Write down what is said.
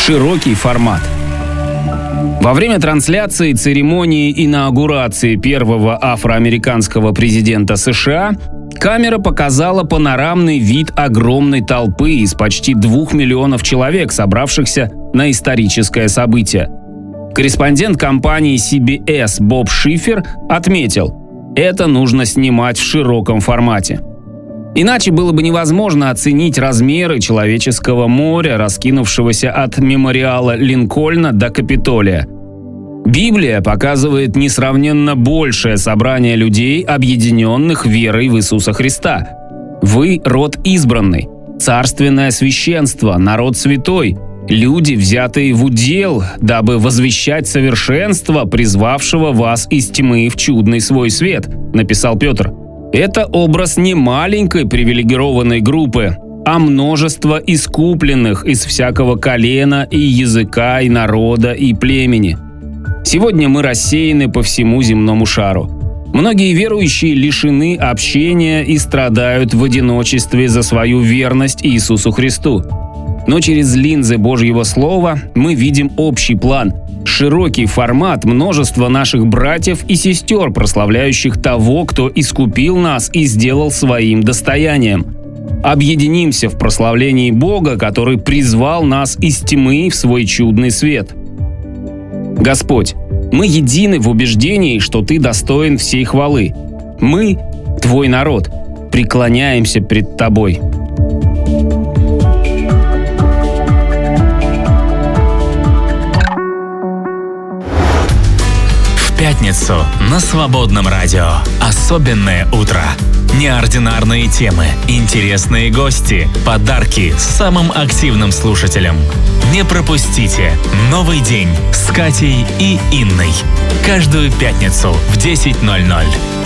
Широкий формат. Во время трансляции церемонии инаугурации первого афроамериканского президента США камера показала панорамный вид огромной толпы из почти 2 миллионов человек, собравшихся на историческое событие. Корреспондент компании CBS Боб Шифер отметил: это нужно снимать в широком формате. Иначе было бы невозможно оценить размеры человеческого моря, раскинувшегося от мемориала Линкольна до Капитолия. Библия показывает несравненно большее собрание людей, объединенных верой в Иисуса Христа. Вы – род избранный, царственное священство, народ святой, люди, взятые в удел, дабы возвещать совершенство, призвавшего вас из тьмы в чудный свой свет, написал Петр. Это образ не маленькой привилегированной группы, а множества искупленных из всякого колена и языка, и народа, и племени. Сегодня мы рассеяны по всему земному шару. Многие верующие лишены общения и страдают в одиночестве за свою верность Иисусу Христу. Но через линзы Божьего Слова мы видим общий план, широкий формат множества наших братьев и сестер, прославляющих того, кто искупил нас и сделал своим достоянием. Объединимся в прославлении Бога, который призвал нас из тьмы в свой чудный свет. Господь, мы едины в убеждении, что Ты достоин всей хвалы. Мы, Твой народ, преклоняемся пред Тобой. В пятницу на Свободном радио. Особенное утро. Неординарные темы, интересные гости, подарки самым активным слушателям. Не пропустите «Новый день» с Катей и Инной. Каждую пятницу в 10:00.